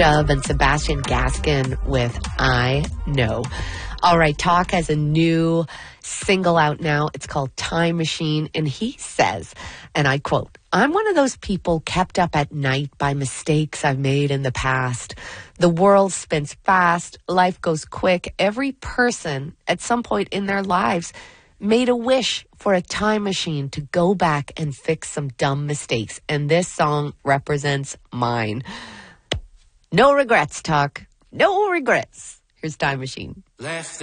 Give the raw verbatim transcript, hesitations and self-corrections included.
Shove and Sebastian Gaskin with I Know. All right, Talk has a new single out now. It's called Time Machine. And he says, and I quote, "I'm one of those people kept up at night by mistakes I've made in the past. The world spins fast. Life goes quick. Every person at some point in their lives made a wish for a time machine to go back and fix some dumb mistakes. And this song represents mine. No regrets, Talk. No regrets." Here's Time Machine. Left